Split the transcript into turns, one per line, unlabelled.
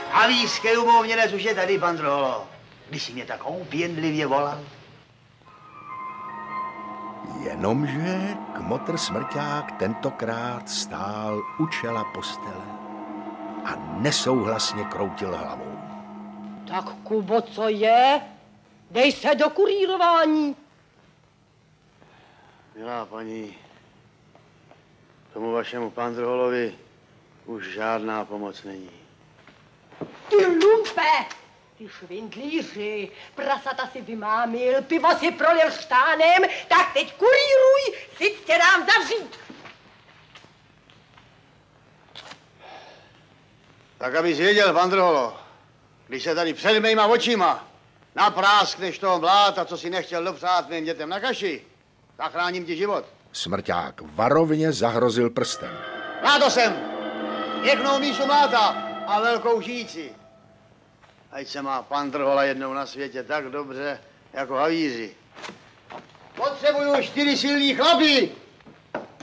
Havířské umovněnec už je tady, pan Drholo. Když jsi mě tak opěnlivě volal.
Jenomže kmotr Smrťák tentokrát stál u čela postele a nesouhlasně kroutil hlavou.
Tak, Kubo, co je? Dej se do kurýrování.
Milá paní, tomu vašemu Pandrholovi už žádná pomoc není.
Ty lumpe! Ty švindlíři, prasata si vymámil, pivo si prolil štánem, tak teď kurýruj, si tě dám zavřít.
Tak abys věděl, Pandrholo, když se tady před mýma očima napráskneš toho mláta, co si nechtěl dopřát mým dětem na kaši, zachráním ti život.
Smrťák varovně zahrozil prstem.
Mláto sem! Pěknou mísu mláta a velkou žíci. Ať se má pan Drhola jednou na světě tak dobře, jako havíři. Potřebuju 4 silný chlapy,